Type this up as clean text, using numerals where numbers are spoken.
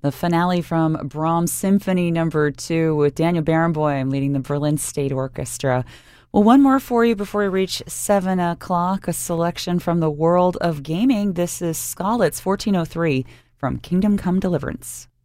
The finale from Brahms Symphony No. 2 with Daniel Barenboim leading the Berlin State Orchestra. Well, one more for you before we reach 7 o'clock, a selection from the world of gaming. This is Skalitz 1403 from Kingdom Come Deliverance.